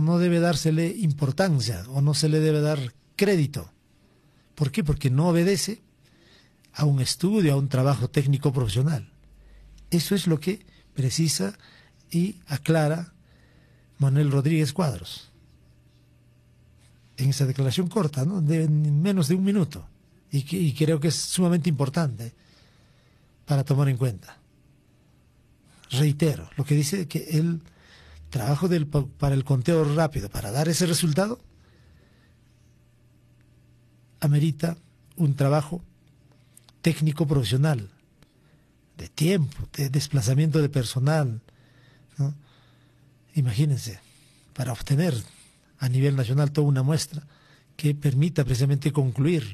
no debe dársele importancia o no se le debe dar crédito. ¿Por qué? Porque no obedece a un estudio, a un trabajo técnico profesional. Eso es lo que precisa y aclara Manuel Rodríguez Cuadros en esa declaración corta, ¿no?, de menos de un minuto, y creo que es sumamente importante para tomar en cuenta. Reitero lo que dice, que el trabajo para el conteo rápido, para dar ese resultado, amerita un trabajo técnico profesional, de tiempo, de desplazamiento de personal, ¿no? Imagínense, para obtener a nivel nacional toda una muestra que permita precisamente concluir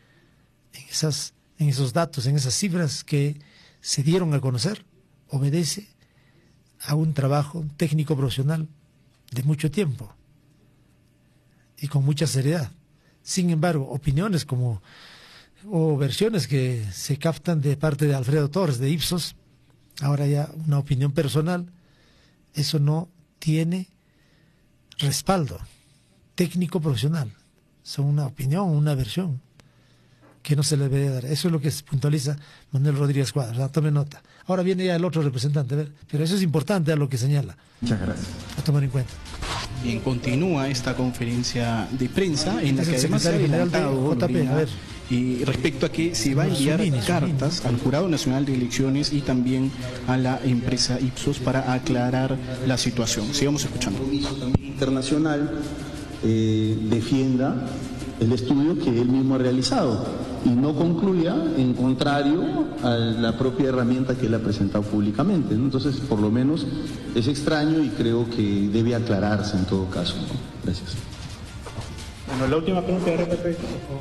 en esos datos, en esas cifras que se dieron a conocer, obedece a un trabajo técnico profesional de mucho tiempo y con mucha seriedad. Sin embargo, opiniones o versiones que se captan de parte de Alfredo Torres de Ipsos, ahora ya una opinión personal, eso no tiene respaldo técnico profesional, son una opinión, una versión que no se le debe dar. Eso es lo que puntualiza Manuel Rodríguez Cuadros, ¿no? Tome nota. Ahora viene ya el otro representante, pero eso es importante a lo que señala. Muchas gracias. A tomar en cuenta. Bien, continúa esta conferencia de prensa en la que además se ha adelantado y respecto a que se va a enviar cartas al Jurado Nacional de Elecciones y también a la empresa Ipsos para aclarar la situación. Sigamos escuchando. El compromiso también internacional defienda el estudio que él mismo ha realizado y no concluya en contrario a la propia herramienta que él ha presentado públicamente, ¿no? Entonces, por lo menos es extraño y creo que debe aclararse en todo caso, ¿no? Gracias. Bueno, la última pregunta de RPP, por favor.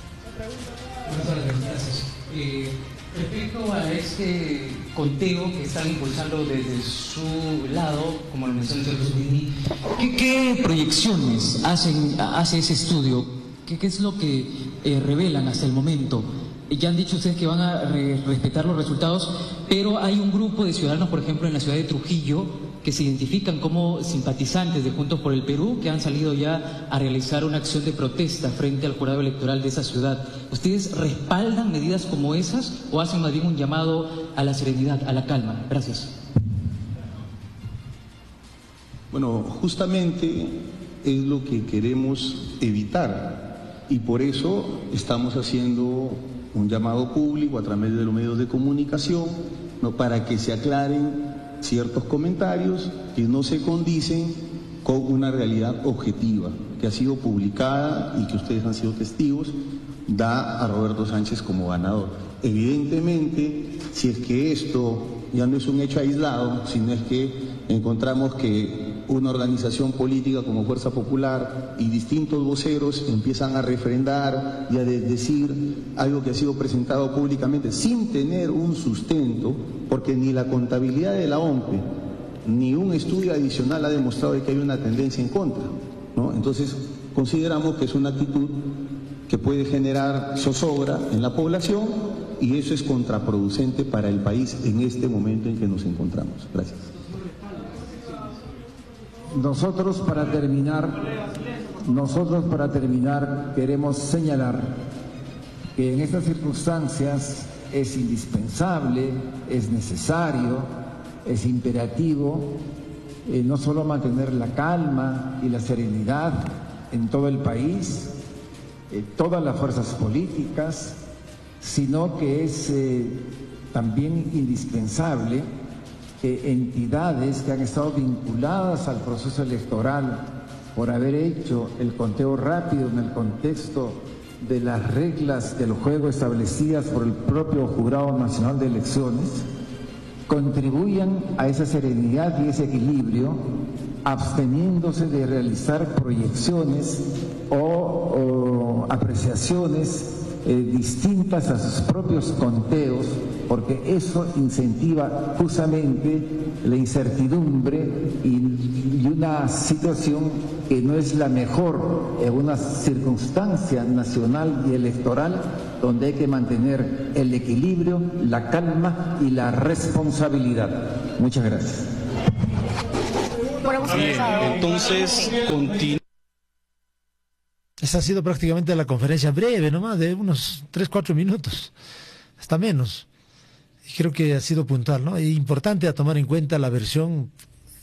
Gracias. Respecto a este conteo que están impulsando desde su lado, como lo mencionó el señor Zubini, ¿qué proyecciones hace ese estudio? ¿Qué es lo que revelan hasta el momento? Ya han dicho ustedes que van a respetar los resultados, pero hay un grupo de ciudadanos, por ejemplo, en la ciudad de Trujillo, que se identifican como simpatizantes de Juntos por el Perú, que han salido ya a realizar una acción de protesta frente al jurado electoral de esa ciudad. ¿Ustedes respaldan medidas como esas o hacen más bien un llamado a la serenidad, a la calma? Gracias. Bueno, justamente es lo que queremos evitar y por eso estamos haciendo un llamado público a través de los medios de comunicación, ¿no?, para que se aclaren ciertos comentarios que no se condicen con una realidad objetiva que ha sido publicada y que ustedes han sido testigos, da a Roberto Sánchez como ganador. Evidentemente, si es que esto ya no es un hecho aislado, sino es que encontramos que una organización política como Fuerza Popular y distintos voceros empiezan a refrendar y a decir algo que ha sido presentado públicamente sin tener un sustento, porque ni la contabilidad de la OMPE ni un estudio adicional ha demostrado que hay una tendencia en contra, ¿no? Entonces consideramos que es una actitud que puede generar zozobra en la población y eso es contraproducente para el país en este momento en que nos encontramos. Gracias. Nosotros para terminar queremos señalar que en estas circunstancias es indispensable, es necesario, es imperativo no solo mantener la calma y la serenidad en todo el país, todas las fuerzas políticas, sino que es también indispensable que entidades que han estado vinculadas al proceso electoral por haber hecho el conteo rápido en el contexto de las reglas del juego establecidas por el propio Jurado Nacional de Elecciones, contribuyan a esa serenidad y ese equilibrio, absteniéndose de realizar proyecciones o apreciaciones distintas a sus propios conteos, porque eso incentiva justamente la incertidumbre y una situación que no es la mejor en una circunstancia nacional y electoral donde hay que mantener el equilibrio, la calma y la responsabilidad. Muchas gracias. Bien, entonces continúa. Esa ha sido prácticamente la conferencia breve, nomás, de unos 3-4 minutos, hasta menos. Y creo que ha sido puntual, ¿no? Y importante a tomar en cuenta la versión,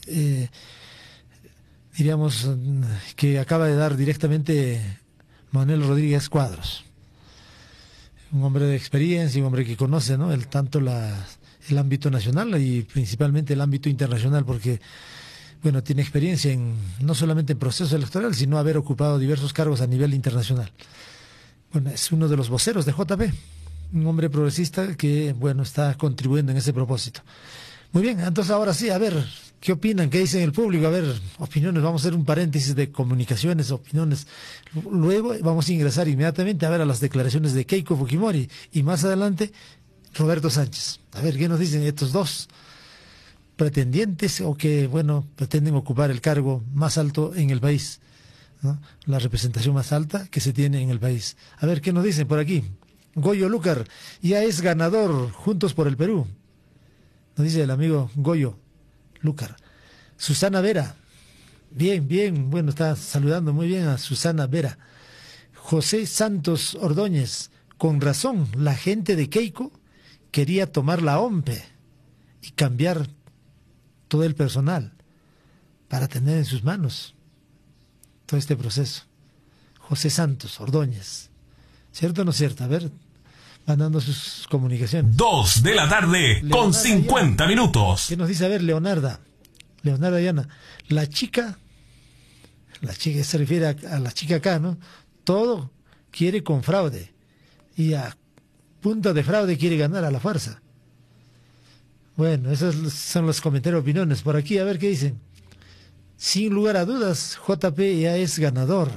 diríamos, que acaba de dar directamente Manuel Rodríguez Cuadros. Un hombre de experiencia, un hombre que conoce, ¿no? Tanto el ámbito nacional y principalmente el ámbito internacional, porque bueno, tiene experiencia no solamente en proceso electoral, sino haber ocupado diversos cargos a nivel internacional. Bueno, es uno de los voceros de JP, un hombre progresista que, bueno, está contribuyendo en ese propósito. Muy bien, entonces ahora sí, a ver, ¿qué opinan? ¿Qué dicen el público? A ver, opiniones, vamos a hacer un paréntesis de comunicaciones, opiniones. Luego vamos a ingresar inmediatamente a ver a las declaraciones de Keiko Fujimori y más adelante Roberto Sánchez. A ver, ¿qué nos dicen estos dos pretendientes o que, bueno, pretenden ocupar el cargo más alto en el país, ¿no? La representación más alta que se tiene en el país? A ver, ¿qué nos dicen por aquí? Goyo Lucar ya es ganador, Juntos por el Perú, nos dice el amigo Goyo Lucar. Susana Vera, bien, bueno, está saludando muy bien a Susana Vera. José Santos Ordóñez, con razón, la gente de Keiko quería tomar la OMPE y cambiar todo el personal para tener en sus manos todo este proceso. José Santos Ordóñez, ¿cierto o no cierto? A ver, van dando sus comunicaciones. 2 de la tarde con 50 minutos. ¿Qué nos dice? A ver, Leonarda Diana, la chica se refiere a la chica acá, ¿no? Todo quiere con fraude y a punta de fraude quiere ganar a la fuerza. Bueno, esos son los comentarios, opiniones. Por aquí, a ver qué dicen. Sin lugar a dudas, JP ya es ganador.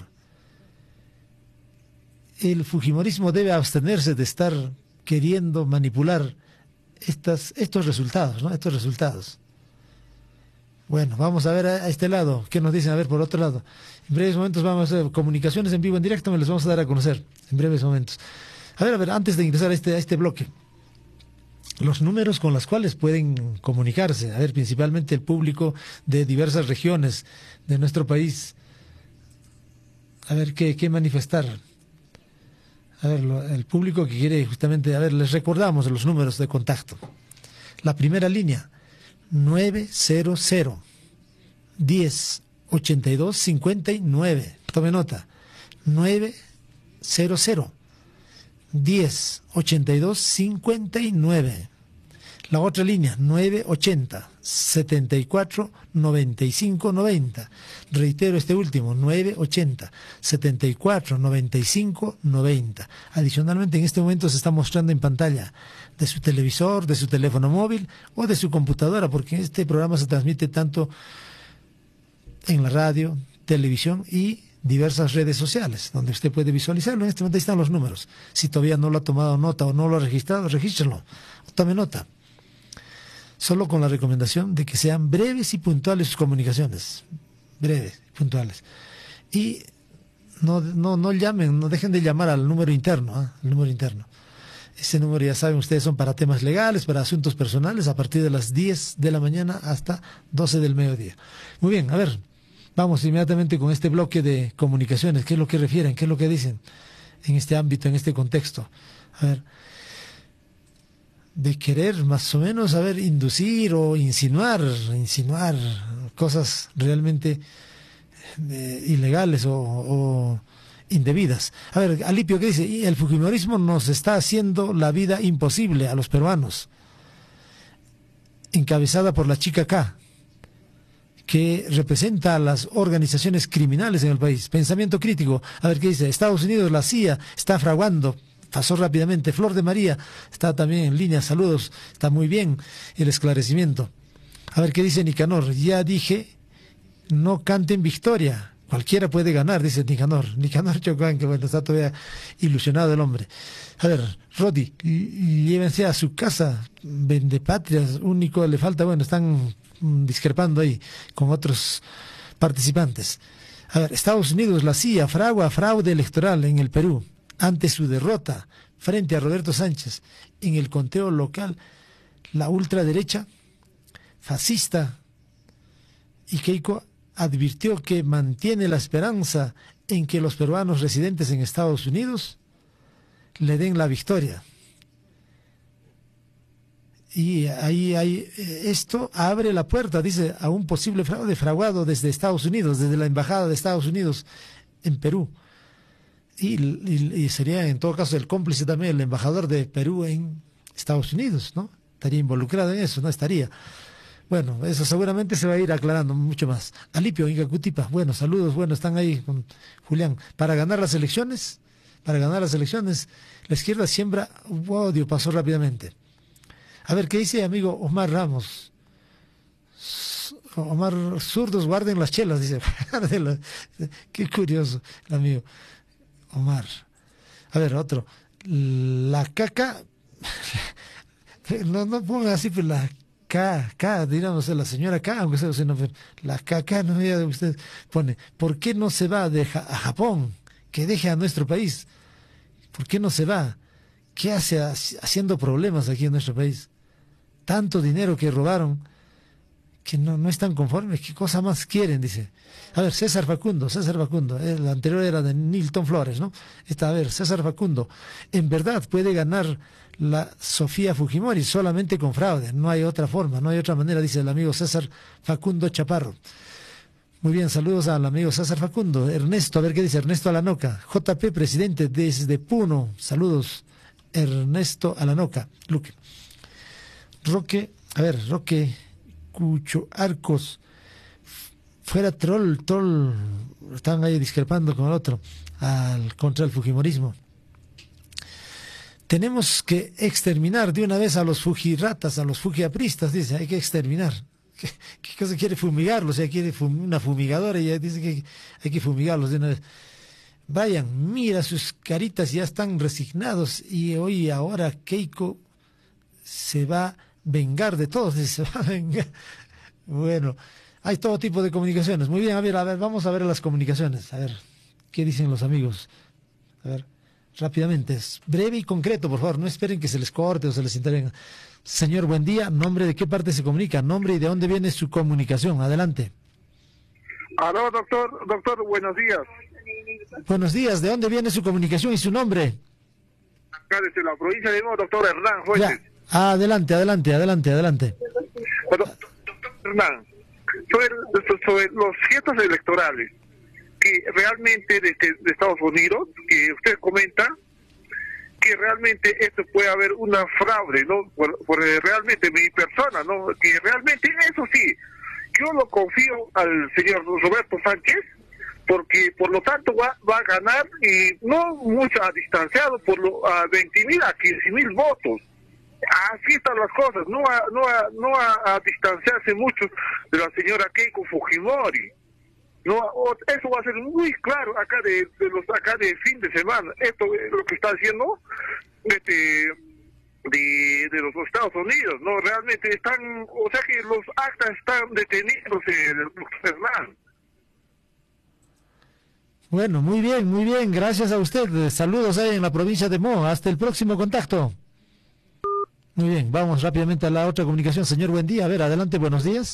El fujimorismo debe abstenerse de estar queriendo manipular estos resultados, ¿no? Estos resultados. Bueno, vamos a ver a este lado. ¿Qué nos dicen? A ver, por otro lado. En breves momentos vamos a hacer comunicaciones en vivo, en directo, me los vamos a dar a conocer. En breves momentos. A ver, antes de ingresar a este bloque. Los números con los cuales pueden comunicarse, a ver, principalmente el público de diversas regiones de nuestro país, a ver qué manifestar. A ver, el público que quiere justamente, a ver, les recordamos los números de contacto. La primera línea, 900 10 82 59. Tome nota, 900 10 82 59. La otra línea, 980 74 95 90. Reitero este último, 980 74 95 90. Adicionalmente, en este momento se está mostrando en pantalla de su televisor, de su teléfono móvil o de su computadora, porque este programa se transmite tanto en la radio, televisión y diversas redes sociales, donde usted puede visualizarlo. En este momento ahí están los números. Si todavía no lo ha tomado nota o no lo ha registrado, regístralo, tome nota. Solo con la recomendación de que sean breves y puntuales sus comunicaciones. Breves y puntuales. Y no llamen, no dejen de llamar al número interno, al número interno. Ese número, ya saben ustedes, son para temas legales, para asuntos personales, a partir de las 10 de la mañana hasta 12 del mediodía. Muy bien, a ver, vamos inmediatamente con este bloque de comunicaciones. ¿Qué es lo que refieren? ¿Qué es lo que dicen en este ámbito, en este contexto? A ver, de querer más o menos, a ver, inducir o insinuar cosas realmente ilegales o indebidas. A ver, Alipio, ¿qué dice? Y el fujimorismo nos está haciendo la vida imposible a los peruanos, encabezada por la chica K, que representa a las organizaciones criminales en el país. Pensamiento crítico. A ver qué dice. Estados Unidos, la CIA, está fraguando. Pasó rápidamente. Flor de María está también en línea. Saludos. Está muy bien el esclarecimiento. A ver qué dice Nicanor. Ya dije, no canten victoria. Cualquiera puede ganar, dice Nicanor. Nicanor Chocán, que bueno, está todavía ilusionado el hombre. A ver, Rodi, llévense a su casa. Vendepatrias, único le falta. Bueno, están discrepando ahí con otros participantes. A ver, Estados Unidos, la CIA, fragua fraude electoral en el Perú. Ante su derrota frente a Roberto Sánchez en el conteo local, la ultraderecha fascista y Keiko advirtió que mantiene la esperanza en que los peruanos residentes en Estados Unidos le den la victoria. Y esto abre la puerta, dice, a un posible fraude fraguado desde Estados Unidos, desde la Embajada de Estados Unidos en Perú. Y sería en todo caso el cómplice también el embajador de Perú en Estados Unidos, ¿no? Estaría involucrado en eso, ¿no? Estaría. Bueno, eso seguramente se va a ir aclarando mucho más. Alipio, Inca Cutipa, bueno, saludos, bueno, están ahí con Julián. Para ganar las elecciones, la izquierda siembra odio, pasó rápidamente. A ver, ¿qué dice amigo Omar Ramos? Omar, zurdos guarden las chelas, dice. Qué curioso, el amigo Omar. A ver, otro. La caca, no ponga así, pero la K, digamos, la señora K, aunque sea su nombre, la KK, no me usted pone, ¿por qué no se va a Japón? Que deje a nuestro país. ¿Por qué no se va? ¿Qué hace haciendo problemas aquí en nuestro país? Tanto dinero que robaron, que no están conformes, ¿qué cosa más quieren? Dice. A ver, César Facundo, el anterior era de Nilton Flores, ¿no? A ver, César Facundo, en verdad puede ganar la Sofía Fujimori solamente con fraude, no hay otra forma, no hay otra manera, dice el amigo César Facundo Chaparro. Muy bien, saludos al amigo César Facundo. Ernesto, a ver qué dice Ernesto Alanoca, JP presidente desde Puno, saludos Ernesto Alanoca. Roque Cucho Arcos, fuera troll, están ahí discrepando con el otro, contra el fujimorismo. Tenemos que exterminar de una vez a los fujiratas, a los fujiapristas, dice, hay que exterminar. ¿Qué cosa quiere fumigarlos? Ya quiere una fumigadora y ya dice que hay que fumigarlos de una vez. Vayan, mira sus caritas, ya están resignados y ahora Keiko se va a vengar de todos, se va a vengar. Bueno, hay todo tipo de comunicaciones. Muy bien, a ver, vamos a ver las comunicaciones. A ver, ¿qué dicen los amigos? A ver, rápidamente, breve y concreto, por favor, no esperen que se les corte o se les intervenga. Señor, buen día, ¿nombre de qué parte se comunica? ¿Nombre y de dónde viene su comunicación? Adelante. Aló, doctor, buenos días. Buenos días, ¿de dónde viene su comunicación y su nombre? Acá desde la provincia de Nuevo, doctor Hernán Fuentes. Ya. Adelante. Bueno, doctor Hernán, sobre los cientos electorales que realmente de Estados Unidos, que usted comenta, que realmente esto puede haber una fraude, ¿no? Por realmente mi persona, ¿no? Que realmente eso sí, yo lo confío al señor Roberto Sánchez, porque por lo tanto va a ganar, y no mucho distanciado, a 20.000 a 15.000 votos. Así están las cosas, no a distanciarse mucho de la señora Keiko Fujimori. No, eso va a ser muy claro acá de fin de semana. Esto es lo que está haciendo de los Estados Unidos, no, realmente están, o sea que los actas están deteniéndose, Hernán. Bueno, muy bien, gracias a usted. Saludos ahí en la provincia de Mo. Hasta el próximo contacto. Muy bien, vamos rápidamente a la otra comunicación. Señor, buen día. A ver, adelante, buenos días.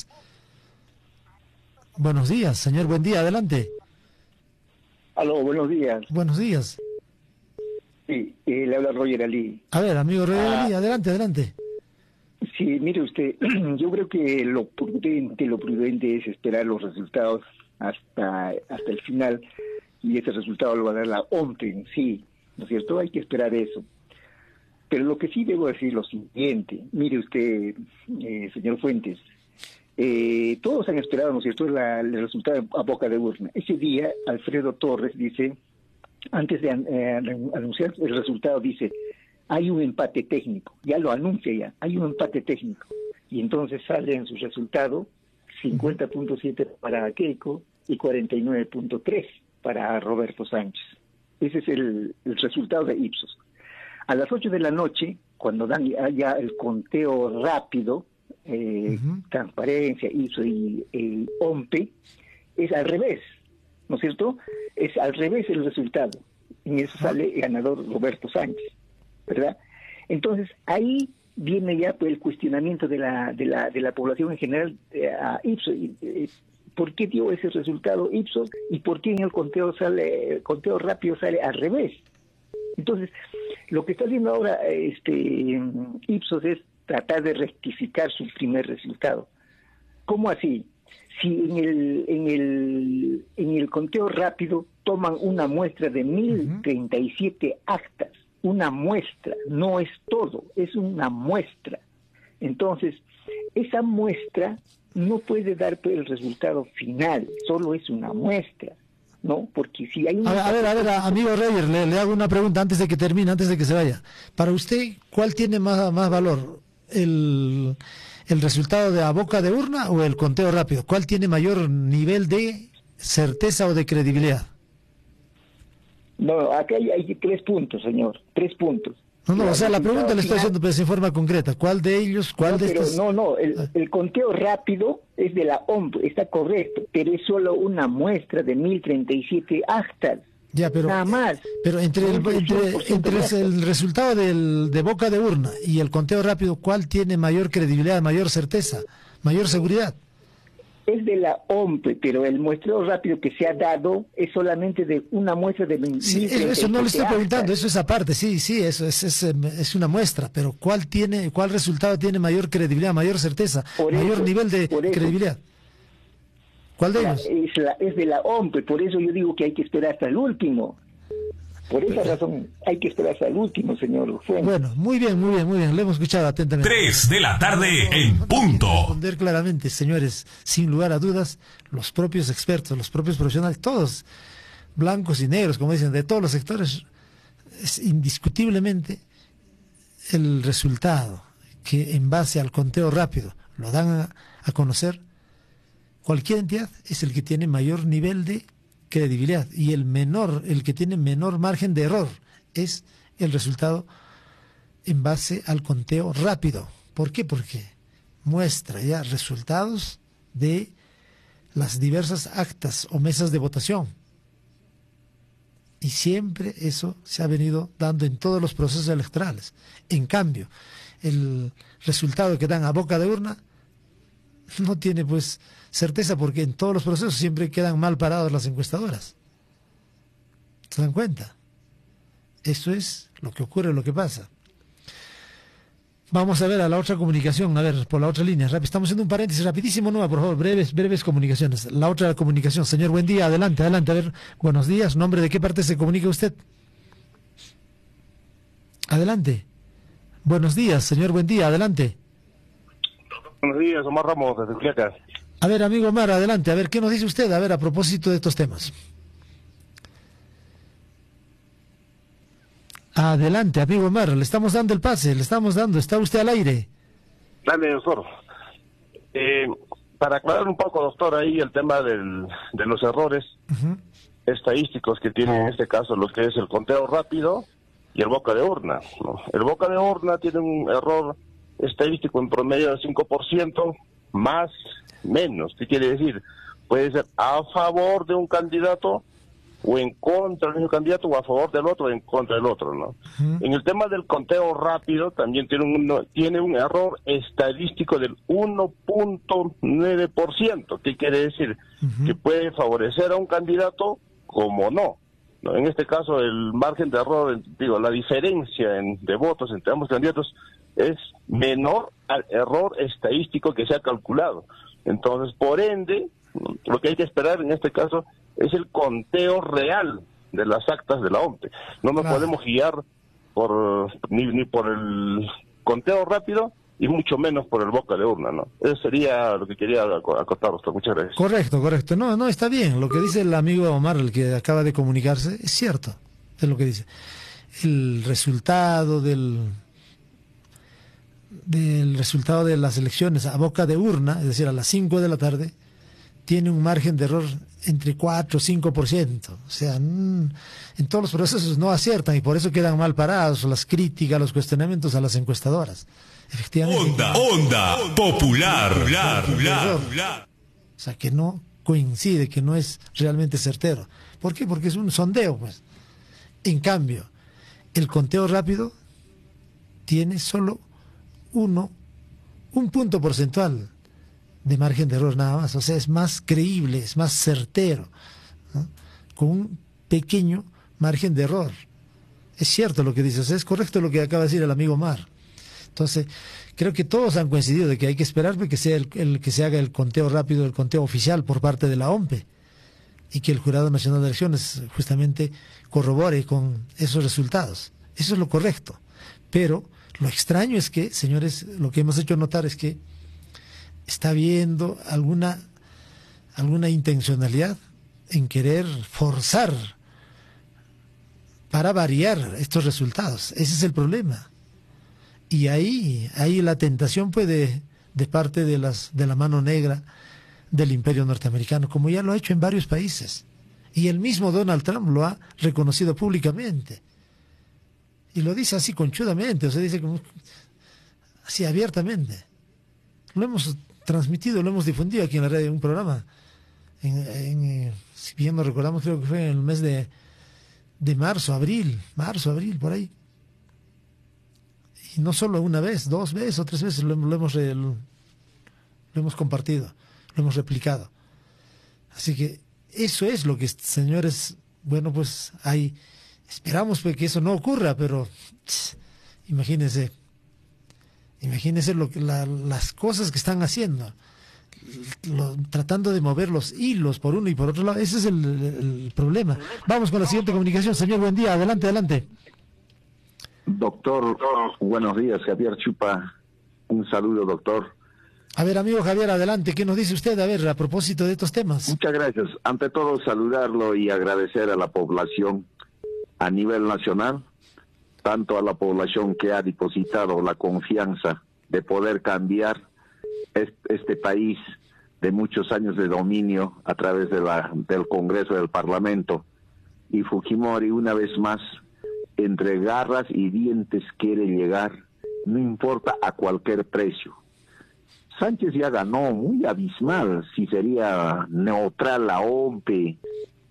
Buenos días, señor, buen día, adelante. Aló, buenos días. Buenos días. Sí, le habla Roger Ali. A ver, amigo Roger Ali, adelante. Sí, mire usted, yo creo que lo prudente es esperar los resultados hasta el final, y ese resultado lo va a dar la OMP en sí, ¿no es cierto? Hay que esperar eso. Pero lo que sí debo decir lo siguiente, mire usted, señor Fuentes, todos han esperado, ¿no es cierto?, el resultado a boca de urna. Ese día, Alfredo Torres dice, antes de anunciar el resultado, dice, hay un empate técnico, ya lo anuncia ya, hay un empate técnico. Y entonces sale en su resultado 50.7 para Keiko y 49.3 para Roberto Sánchez. Ese es el resultado de Ipsos. A las 8 de la noche, cuando dan ya el conteo rápido, Transparencia, Ipsos y el OMPE, es al revés, ¿no es cierto? Es al revés el resultado. En eso sale ganador Roberto Sánchez, ¿verdad? Entonces, ahí viene ya pues, el cuestionamiento de la población en general a Ipsos. por qué dio ese resultado Ipsos y por qué en el conteo rápido sale al revés. Entonces, lo que está haciendo ahora Ipsos es tratar de rectificar su primer resultado. ¿Cómo así? Si en el conteo rápido toman una muestra de 1037 actas, una muestra, no es todo, es una muestra. Entonces, esa muestra no puede dar el resultado final, solo es una muestra, ¿no? Porque si hay una... A ver, amigo Reyer, le hago una pregunta antes de que termine, antes de que se vaya. Para usted, ¿cuál tiene más valor? ¿El resultado de a boca de urna o el conteo rápido? ¿Cuál tiene mayor nivel de certeza o de credibilidad? No, acá hay 3 puntos, señor, 3 puntos. No, o sea, la pregunta le estoy haciendo pues, en forma concreta. ¿Cuál de ellos? El conteo rápido es de la OMP, está correcto, pero es solo una muestra de 1037 actas. Ya, pero, nada más. Pero entre el resultado de boca de urna y el conteo rápido, ¿cuál tiene mayor credibilidad, mayor certeza, mayor seguridad? Es de la OMP, pero el muestreo rápido que se ha dado es solamente de una muestra de 20. Sí, eso no le estoy preguntando, eso es aparte, sí, eso es una muestra, pero ¿cuál resultado tiene mayor credibilidad, mayor certeza, mayor nivel de credibilidad? ¿Cuál de ellos? Es de la OMP, por eso yo digo que hay que esperar hasta el último. Por esa razón hay que esperar hasta el último, señor Fuentes. Bueno, muy bien, le hemos escuchado atentamente. 3 de la tarde en punto. Responder claramente, señores, sin lugar a dudas, los propios expertos, los propios profesionales, todos, blancos y negros, como dicen, de todos los sectores, es indiscutiblemente el resultado que en base al conteo rápido lo dan a conocer. Cualquier entidad es el que tiene mayor nivel de credibilidad y el que tiene menor margen de error es el resultado en base al conteo rápido. ¿Por qué? Porque muestra ya resultados de las diversas actas o mesas de votación. Y siempre eso se ha venido dando en todos los procesos electorales. En cambio, el resultado que dan a boca de urna no tiene pues certeza, porque en todos los procesos siempre quedan mal parados las encuestadoras. ¿Se dan cuenta? Eso es lo que ocurre, lo que pasa. Vamos a ver a la otra comunicación, a ver, por la otra línea. Estamos haciendo un paréntesis rapidísimo, por favor, breves comunicaciones. La otra comunicación. Señor, buen día, adelante. A ver, buenos días. ¿Nombre de qué parte se comunica usted? Adelante. Buenos días, señor, buen día, adelante. Buenos días, Omar Ramos, desde Quiaca. A ver, amigo Omar, adelante. A ver, ¿qué nos dice usted? A ver, a propósito de estos temas. Adelante, amigo Omar, le estamos dando el pase, está usted al aire. Dale, doctor. Para aclarar un poco, doctor, ahí el tema de los errores estadísticos que tiene en este caso lo que es el conteo rápido y el boca de urna, ¿no? El boca de urna tiene un error estadístico en promedio del 5%, más, menos. ¿Qué quiere decir? Puede ser a favor de un candidato o en contra del mismo candidato, o a favor del otro o en contra del otro, ¿no? En el tema del conteo rápido también tiene un error estadístico del 1.9%. ¿Qué quiere decir? Que puede favorecer a un candidato como no. En este caso el margen de error, la diferencia de votos entre ambos candidatos es menor al error estadístico que se ha calculado. Entonces, por ende, lo que hay que esperar en este caso es el conteo real de las actas de la OMP. No nos podemos guiar ni por el conteo rápido y mucho menos por el boca de urna, ¿no? Eso sería lo que quería acotar, doctor. Muchas gracias. Correcto. No, está bien. Lo que dice el amigo Omar, el que acaba de comunicarse, es cierto. Es lo que dice. El resultado del resultado de las elecciones a boca de urna, es decir, a las 5 de la tarde, tiene un margen de error entre 4 o 5%. O sea, en todos los procesos no aciertan y por eso quedan mal parados las críticas, los cuestionamientos a las encuestadoras. Efectivamente. Onda popular. O sea, que no coincide, que no es realmente certero. ¿Por qué? Porque es un sondeo, pues. En cambio, el conteo rápido tiene solo un punto porcentual de margen de error nada más, o sea, es más creíble, es más certero, ¿no? Con un pequeño margen de error. Es cierto lo que dice, o sea, es correcto lo que acaba de decir el amigo Omar. Entonces, creo que todos han coincidido de que hay que esperar que sea el que se haga el conteo rápido, el conteo oficial por parte de la OMPE, y que el Jurado Nacional de Elecciones justamente corrobore con esos resultados. Eso es lo correcto. Pero lo extraño es que, señores, lo que hemos hecho notar es que está habiendo alguna intencionalidad en querer forzar para variar estos resultados. Ese es el problema. Y ahí la tentación puede de parte de la mano negra del imperio norteamericano, como ya lo ha hecho en varios países. Y el mismo Donald Trump lo ha reconocido públicamente. Y lo dice así conchudamente, o sea, dice como, así abiertamente. Lo hemos transmitido, lo hemos difundido aquí en la radio, en un programa. Si bien nos recordamos, creo que fue en el mes de marzo, abril, por ahí. Y no solo una vez, 2 veces o 3 veces lo hemos compartido, lo hemos replicado. Así que eso es lo que, señores, bueno, pues esperamos pues que eso no ocurra, pero imagínense las cosas que están haciendo, tratando de mover los hilos por uno y por otro lado. Ese es el problema. Vamos con la siguiente comunicación. Señor, buen día, adelante. Doctor, buenos días, Javier Chupa, un saludo, doctor. A ver, amigo Javier, adelante, ¿qué nos dice usted? A ver, a propósito de estos temas. Muchas gracias. Ante todo, saludarlo y agradecer a la población a nivel nacional, tanto a la población que ha depositado la confianza de poder cambiar este país de muchos años de dominio a través del Congreso, del Parlamento. Y Fujimori, una vez más, entre garras y dientes quiere llegar, no importa a cualquier precio. Sánchez ya ganó muy abismal, si sería neutral la OMPE.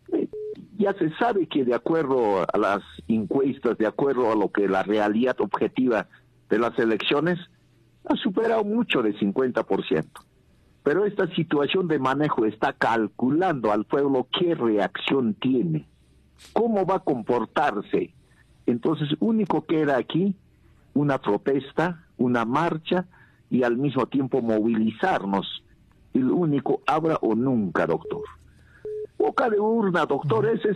Ya se sabe que de acuerdo a las encuestas, de acuerdo a lo que la realidad objetiva de las elecciones, ha superado mucho de 50%. Pero esta situación de manejo está calculando al pueblo qué reacción tiene, cómo va a comportarse. Entonces, único que era aquí, una protesta, una marcha, y al mismo tiempo movilizarnos. El único, ahora o nunca, doctor. Boca de urna, doctor, ese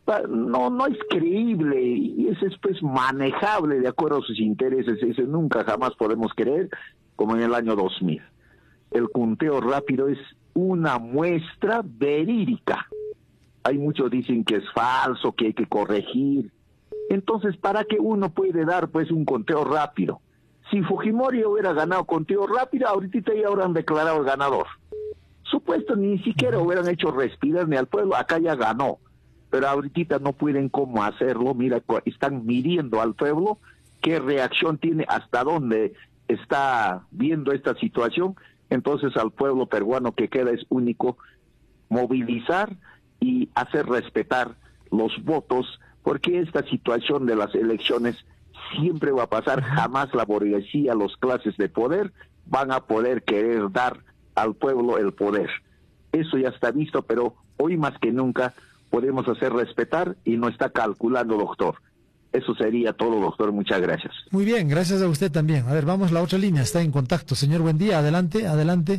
no es creíble, y ese es pues manejable de acuerdo a sus intereses. Ese nunca jamás podemos creer, como en el año 2000. El conteo rápido es una muestra verídica. Hay muchos dicen que es falso, que hay que corregir. Entonces, ¿para qué uno puede dar pues un conteo rápido? Si Fujimori hubiera ganado conteo rápido, ahorita ya habrán declarado el ganador. Supuesto, ni siquiera hubieran hecho respirar ni al pueblo, acá ya ganó. Pero ahorita no pueden cómo hacerlo. Mira, están midiendo al pueblo qué reacción tiene, hasta dónde está viendo esta situación. Entonces al pueblo peruano que queda es único movilizar y hacer respetar los votos, porque esta situación de las elecciones siempre va a pasar. Jamás la burguesía, las clases de poder van a poder querer dar al pueblo el poder. Eso ya está visto, pero hoy más que nunca podemos hacer respetar y no está calculando, doctor. Eso sería todo, doctor. Muchas gracias. Muy bien, gracias a usted también. A ver, vamos a la otra línea, está en contacto. Señor, buen día, adelante.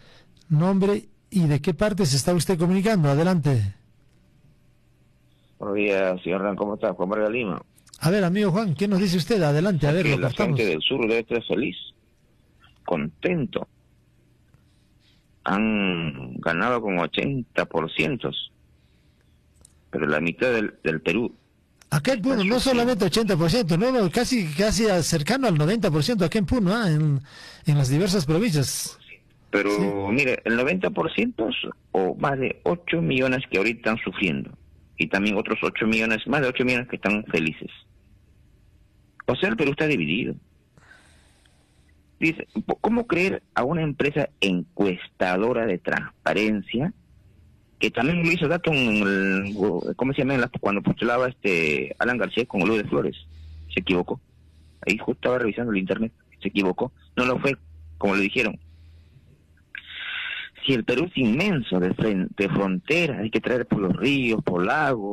Nombre y de qué parte se está usted comunicando. Adelante. Buenos días, señor Hernán, ¿cómo está? Juan Vargas Lima. A ver, amigo Juan, ¿qué nos dice usted? Adelante, a ver, lo la cortamos. gente del sur debe estar feliz, contento. Han ganado con 80%, pero la mitad del Perú. Acá en Puno, no solamente 80%, no, casi cercano al 90% acá en Puno, en las diversas provincias. Pero sí. Mire, el 90% o más de 8 millones que ahorita están sufriendo, y también otros 8 millones, más de 8 millones que están felices. O sea, el Perú está dividido. Dice, ¿cómo creer a una empresa encuestadora de transparencia, que también lo hizo acá con el, ¿cómo se llama? Cuando postulaba Alan García con Lourdes Flores? Se equivocó. Ahí justo estaba revisando el internet, se equivocó. No lo fue como le dijeron. si el Perú es inmenso de frontera, hay que traer por los ríos, por lagos,